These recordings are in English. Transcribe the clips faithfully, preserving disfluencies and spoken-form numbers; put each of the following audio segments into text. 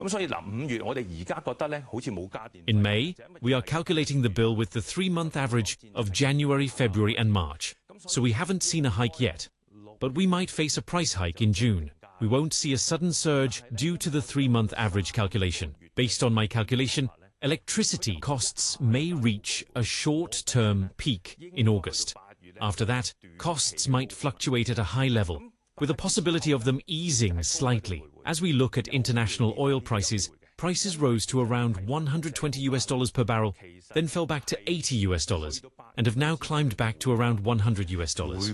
In May, we are calculating the bill with the three-month average of January, February and March. So we haven't seen a hike yet. But we might face a price hike in June. We won't see a sudden surge due to the three-month average calculation. Based on my calculation, electricity costs may reach a short-term peak in August. After that, costs might fluctuate at a high level, with a possibility of them easing slightly. As we look at international oil prices, prices rose to around one hundred twenty US dollars per barrel, then fell back to eighty US dollars, and have now climbed back to around one hundred US dollars.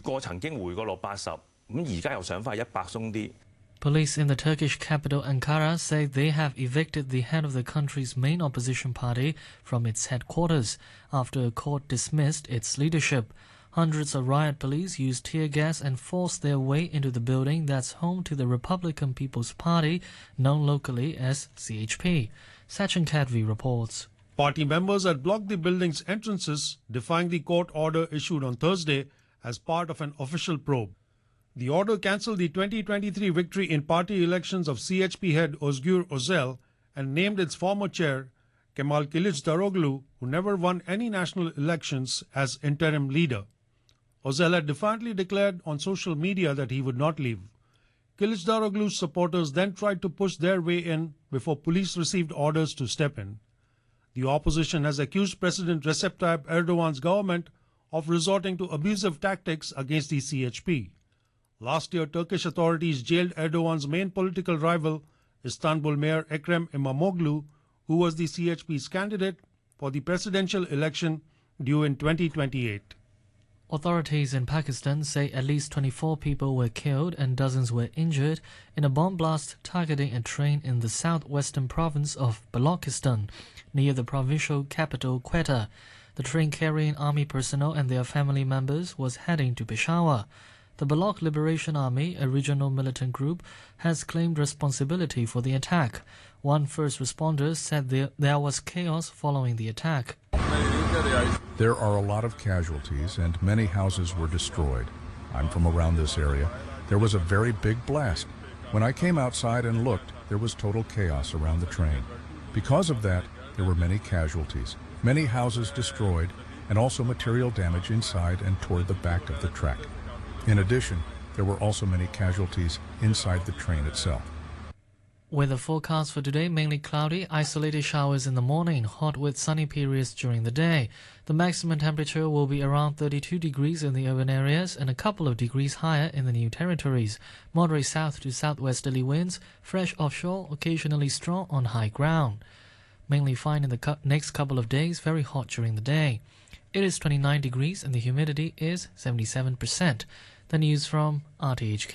Police in the Turkish capital Ankara say they have evicted the head of the country's main opposition party from its headquarters after a court dismissed its leadership. Hundreds of riot police used tear gas and forced their way into the building that's home to the Republican People's Party, known locally as C H P. Sachin Kadvi reports. Party members had blocked the building's entrances, defying the court order issued on Thursday as part of an official probe. The order cancelled the twenty twenty-three victory in party elections of C H P head Özgür Özel and named its former chair, Kemal Kılıçdaroğlu, who never won any national elections, as interim leader. Özel had defiantly declared on social media that he would not leave. Kılıçdaroğlu's supporters then tried to push their way in before police received orders to step in. The opposition has accused President Recep Tayyip Erdogan's government of resorting to abusive tactics against the C H P. Last year, Turkish authorities jailed Erdogan's main political rival, Istanbul Mayor Ekrem İmamoğlu, who was the C H P's candidate for the presidential election due in twenty twenty-eight. Authorities in Pakistan say at least twenty-four people were killed and dozens were injured in a bomb blast targeting a train in the southwestern province of Balochistan, near the provincial capital Quetta. The train carrying army personnel and their family members was heading to Peshawar. The Baloch Liberation Army, a regional militant group, has claimed responsibility for the attack. One first responder said there, there was chaos following the attack. There are a lot of casualties and many houses were destroyed. I'm from around this area. There was a very big blast. When I came outside and looked, there was total chaos around the train. Because of that, there were many casualties, many houses destroyed, and also material damage inside and toward the back of the track. In addition, there were also many casualties inside the train itself. Weather forecast for today, mainly cloudy, isolated showers in the morning, hot with sunny periods during the day. The maximum temperature will be around thirty-two degrees in the urban areas and a couple of degrees higher in the New Territories. Moderate south to southwesterly winds, fresh offshore, occasionally strong on high ground. Mainly fine in the next couple of days, very hot during the day. It is twenty-nine degrees and the humidity is seventy-seven percent. The news from R T H K.